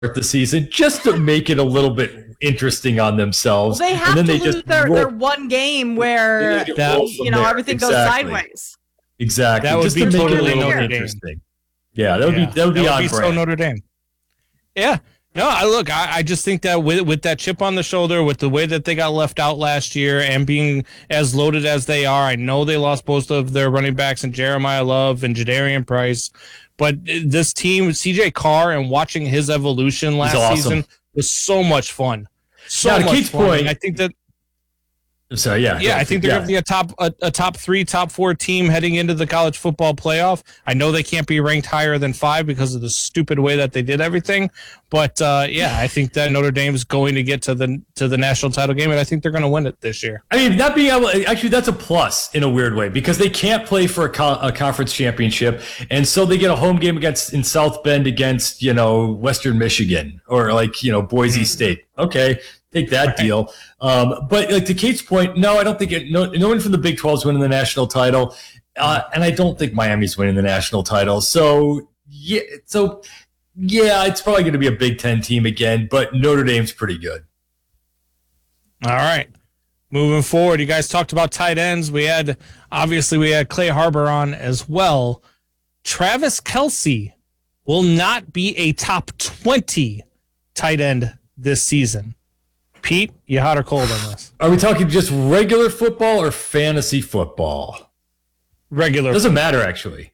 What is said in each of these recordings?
the season just to make it a little bit interesting on themselves. Well, they have to lose their one game where everything goes sideways. Exactly. That would just be to totally make it interesting. Yeah, that would be on brand. So Notre Dame. Yeah. No, I just think that with that chip on the shoulder, with the way that they got left out last year and being as loaded as they are, I know they lost both of their running backs in Jeremiah Love and Jadarian Price, but this team, CJ Carr, and watching his evolution last season was so much fun. So much fun. Point, I think that. So yeah, I think they're going to be a top 3, top 4 team heading into the college football playoff. I know they can't be ranked higher than 5 because of the stupid way that they did everything, but I think that Notre Dame's going to get to the national title game, and I think they're going to win it this year. I mean, not being able, actually, that's a plus in a weird way because they can't play for a conference championship, and so they get a home game in South Bend against Western Michigan or Boise State. Okay. Take that deal. But to Kate's point, no, I don't think no one from the Big 12 is winning the national title. And I don't think Miami's winning the national title. So it's probably going to be a Big 10 team again, but Notre Dame's pretty good. All right. Moving forward, you guys talked about tight ends. We had Clay Harbor on as well. Travis Kelce will not be a top 20 tight end this season. Pete, you hot or cold on this? Are we talking just regular football or fantasy football? Regular. Doesn't matter, actually.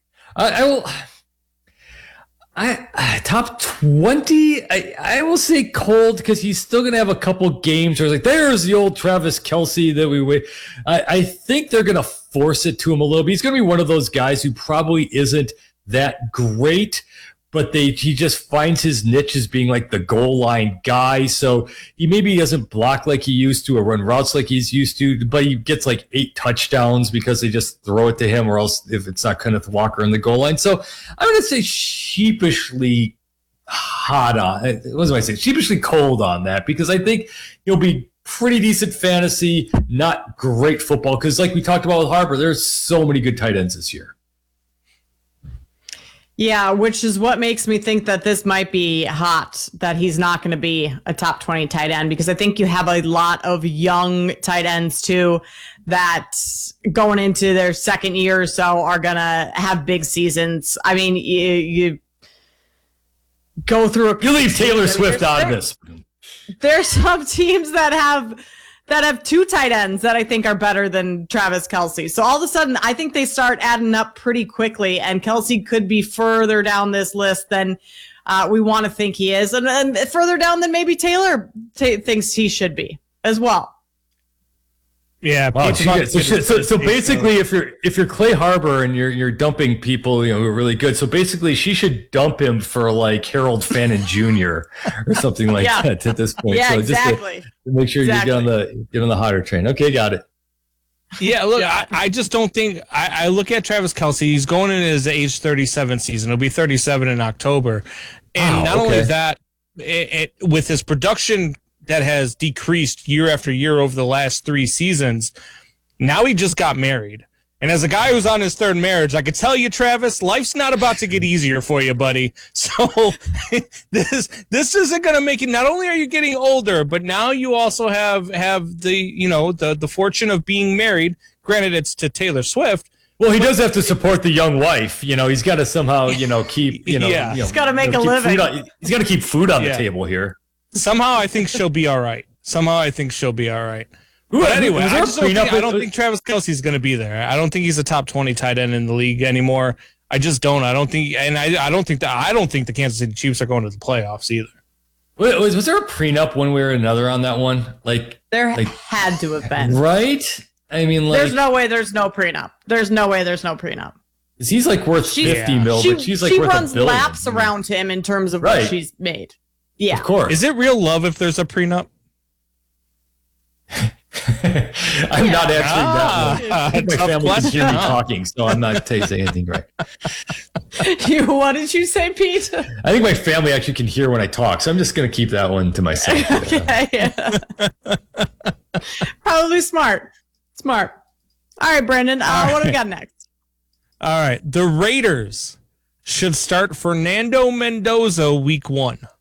Top 20? I will say cold because he's still going to have a couple games where it's like, there's the old Travis Kelce that we wait. I think they're going to force it to him a little bit. He's going to be one of those guys who probably isn't that great, but he just finds his niche as being like the goal line guy. So he maybe doesn't block like he used to or run routes like he's used to, but he gets like 8 touchdowns because they just throw it to him, or else if it's not Kenneth Walker in the goal line. So I'm going to say sheepishly sheepishly cold on that, because I think he'll be pretty decent fantasy, not great football. Because like we talked about with Harbor, there's so many good tight ends this year. Yeah, which is what makes me think that this might be hot, that he's not going to be a top 20 tight end, because I think you have a lot of young tight ends too that going into their second year or so are going to have big seasons. I mean, you go through you leave Taylor Swift out of this. There's some teams that have 2 tight ends that I think are better than Travis Kelce. So all of a sudden, I think they start adding up pretty quickly, and Kelce could be further down this list than we want to think he is, and further down than maybe Taylor thinks he should be as well. Yeah. Wow, so basically, if you're Clay Harbor and you're dumping people who are really good, so basically she should dump him for like Harold Fannin Jr. or something like that at this point. Yeah, so exactly. Just to make sure you get on the hotter train. Okay, got it. Yeah, look, I just don't think I look at Travis Kelce. He's going in his age 37 season. He'll be 37 in October, and not only that, with his production that has decreased year after year over the last 3 seasons. Now he just got married. And as a guy who's on his 3rd marriage, I could tell you, Travis, life's not about to get easier for you, buddy. So this isn't going to make it. Not only are you getting older, but now you also have the fortune of being married. Granted, it's to Taylor Swift. Well, he does have to support the young wife. He's got to somehow, keep, he's got to make a living. He's got to keep food on the table here. Somehow I think she'll be all right. But anyway, I don't think Travis Kelce's going to be there. I don't think he's a top 20 tight end in the league anymore. I just don't. I don't think the Kansas City Chiefs are going to the playoffs either. Was there a prenup one way or another on that one? There had to have been. Right? I mean, there's no way there's no prenup. There's no way there's no prenup. He's worth 50 mil, but she's worth $1 billion. She runs laps around him in terms of what she's made. Yeah. Of course. Is it real love if there's a prenup? I'm not answering that one. I think my family can hear me talking, so I'm not saying anything right. What did you say, Pete? I think my family actually can hear when I talk, so I'm just going to keep that one to myself. Okay. Yeah. Probably smart. All right, Brandon. What do we got next? All right. The Raiders should start Fernando Mendoza week 1.